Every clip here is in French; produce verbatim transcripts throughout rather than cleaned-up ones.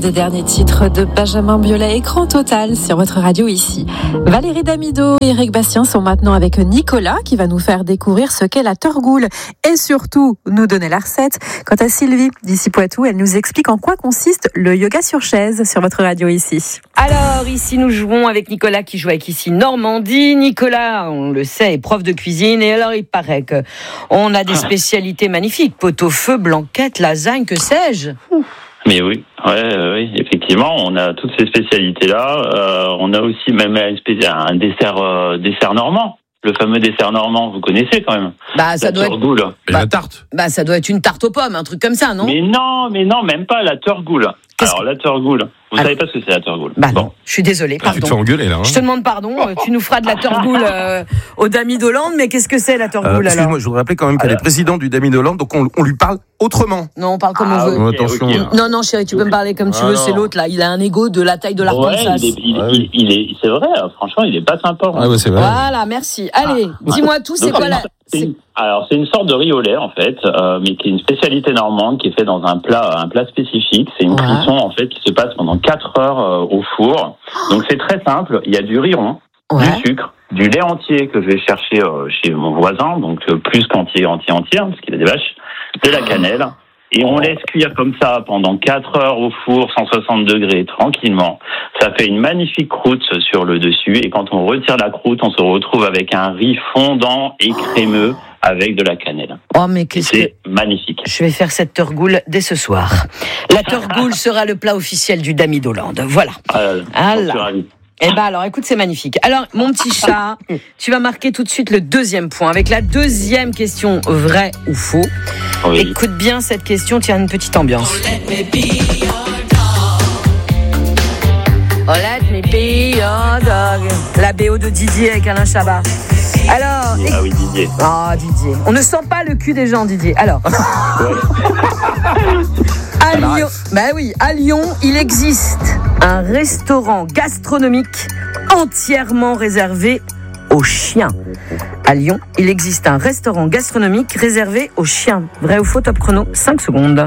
des derniers titres de Benjamin Biolay, Écran Total sur votre radio ici. Valérie Damido et Eric Bastien sont maintenant avec Nicolas qui va nous faire découvrir ce qu'est la torgoule et surtout nous donner la recette. Quant à Sylvie d'ici Poitou, elle nous explique en quoi consiste le yoga sur chaise sur votre radio ici. Alors ici nous jouons avec Nicolas qui joue avec ici Normandie. Nicolas, on le sait, est prof de cuisine et alors il paraît que on a des spécialités magnifiques, pot-au-feu, blanquette, lasagne, que sais-je. Mais oui, ouais, oui, effectivement, on a toutes ces spécialités-là. Euh, on a aussi même un, un dessert, euh, dessert normand. Le fameux dessert normand, vous connaissez quand même. Bah ça la doit torgoule. être bah, la tarte. Bah ça doit être une tarte aux pommes, un truc comme ça, non? Mais non, mais non, même pas la torgoule. Qu'est-ce Alors que... la torgoule, vous ah, savez pas ce que c'est la torgoule? Bah bon. non, je suis désolée, pardon. Ah, tu te fais engueuler là. Hein. Je te demande pardon, tu nous feras de la torgoule euh, au Dami d'Hollande, mais qu'est-ce que c'est la torgoule euh, alors? Moi, je voudrais rappeler quand même qu'elle est présidente du Dami d'Hollande, donc on, on lui parle autrement. Non, on parle comme ah, on veut. Okay, attention. Okay. Non, non, chérie, tu peux me parler comme tu ah, veux, non. c'est l'autre là, il a un ego de la taille de l'arbre ouais, de Sasse. il est, il, ah, il, oui. il est, c'est vrai, franchement, il est pas sympa. Ah ouais, c'est vrai. Voilà, merci. Allez, ah, dis-moi tout, c'est donc, quoi la... c'est une, alors, c'est une sorte de riz au lait, en fait, euh, mais qui est une spécialité normande, qui est fait dans un plat, un plat spécifique. C'est une ouais. cuisson, en fait, qui se passe pendant quatre heures euh, au four. Donc, c'est très simple. Il y a du riz rond, ouais. du sucre, du lait entier que je vais chercher euh, chez mon voisin, donc euh, plus qu'entier, entier, entier, hein, parce qu'il a des vaches, de la cannelle. Et on laisse cuire comme ça pendant quatre heures au four, cent soixante degrés, tranquillement. Ça fait une magnifique croûte sur le dessus. Et quand on retire la croûte, on se retrouve avec un riz fondant et crémeux avec de la cannelle. Oh, mais qu'est-ce c'est que... magnifique. Je vais faire cette torgoule dès ce soir. La torgoule sera le plat officiel du Dami d'Hollande. Voilà. Euh, ah là. Eh ben alors, écoute, c'est magnifique. Alors, mon petit chat, tu vas marquer tout de suite le deuxième point avec la deuxième question, vrai ou faux. Oui. Écoute bien cette question, tu as une petite ambiance. Oh, let me be your dog. La B O de Didier avec Alain Chabat. Alors, ah oui, Didier. Ah, oh, Didier. On ne sent pas le cul des gens, Didier. Alors. À Lyon, bah oui, à Lyon, il existe un restaurant gastronomique entièrement réservé aux chiens. À Lyon, il existe un restaurant gastronomique réservé aux chiens. Vrai ou faux, top chrono, cinq secondes.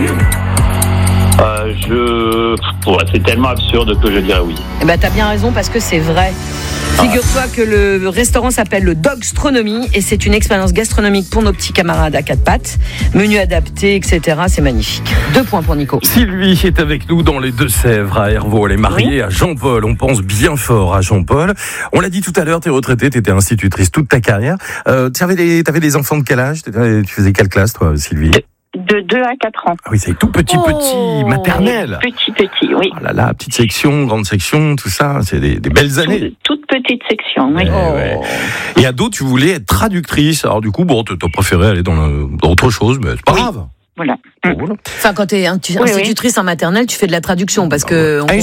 Euh, je... Ouais, c'est tellement absurde que je dirais oui. Eh ben, t'as bien raison parce que c'est vrai. Figure-toi que le restaurant s'appelle le Dogstronomie et c'est une expérience gastronomique pour nos petits camarades à quatre pattes. Menu adapté, et cetera. C'est magnifique. Deux points pour Nico. Sylvie est avec nous dans les Deux-Sèvres à Hervaux. Elle est mariée oui. à Jean-Paul. On pense bien fort à Jean-Paul. On l'a dit tout à l'heure, t'es retraitée, t'étais institutrice toute ta carrière. Euh, t'avais des, t'avais des enfants de quel âge? Tu faisais quelle classe, toi, Sylvie? De deux à quatre ans. Ah oui, c'est tout petit, oh, petit, maternel. Petit, petit, oui. Oh là là, petite section, grande section, tout ça, c'est des, des belles années. Toute, toute petite section, oui. Eh oh. ouais. Et ado, tu voulais être traductrice. Alors du coup, bon, t'as préféré aller dans, le, dans autre chose, mais c'est pas oui. grave. Voilà. Bon, voilà. Enfin, quand t'es institutrice oui, oui. en maternelle, tu fais de la traduction parce que. On...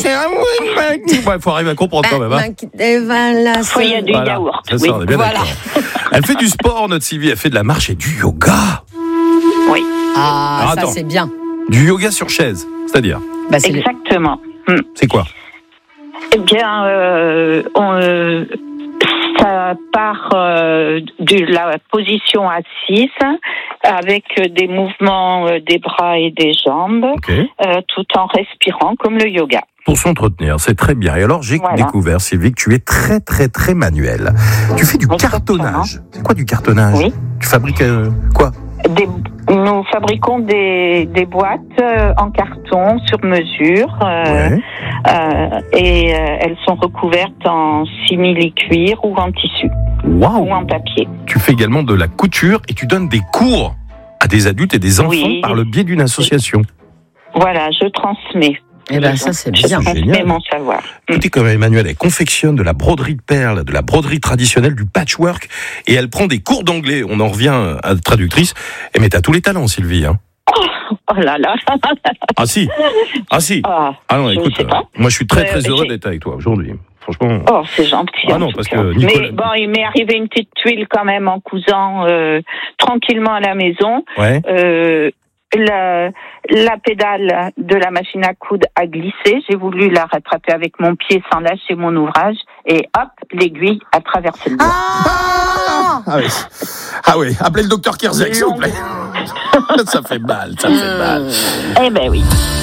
Il faut arriver à comprendre quand même. Hein. Il faut y a du voilà. yaourt. C'est ça, on est bien voilà. Elle fait du sport, notre Sylvie. Elle fait de la marche et du yoga. Oui. Ah, Alors, ça attends. c'est bien. Du yoga sur chaise, c'est-à-dire bah, c'est Exactement. Le... C'est quoi? Eh bien, euh, on, euh, ça part euh, de la position assise avec des mouvements des bras et des jambes, okay. euh, tout en respirant comme le yoga. Pour s'entretenir, c'est très bien. Et alors, j'ai voilà. découvert, Sylvie, que tu es très, très, très manuel. Tu fais du Exactement. cartonnage. C'est quoi du cartonnage? Oui. Tu fabriques euh, quoi? Des, nous fabriquons des, des boîtes euh, en carton sur mesure euh, ouais. euh, et euh, elles sont recouvertes en simili-cuir ou en tissu wow. ou en papier. Tu fais également de la couture et tu donnes des cours à des adultes et des enfants oui. par le biais d'une association. Voilà, je transmets. Eh ben ça c'est je bien. transmets mon savoir. Écoutez comme Emmanuel, elle confectionne de la broderie de perles, de la broderie traditionnelle, du patchwork, et elle prend des cours d'anglais. On en revient à la traductrice. Et mais t'as tous les talents, Sylvie. Hein. Oh, oh là là. Ah si, ah si. Ah, ah non, écoute, euh, moi je suis très très euh, heureux j'ai... d'être avec toi aujourd'hui. Franchement. Oh, c'est gentil. Ah non, parce que Nicolas... Mais bon, il m'est arrivé une petite tuile quand même en cousant euh, tranquillement à la maison. Ouais. Euh, La, la pédale de la machine à coudre a glissé. J'ai voulu la rattraper avec mon pied sans lâcher mon ouvrage. Et hop, l'aiguille a traversé le doigt. Ah, ah oui. Ah oui, appelez le docteur Kierzek, s'il vous plaît. Ça fait mal, ça fait mal. Eh ben oui.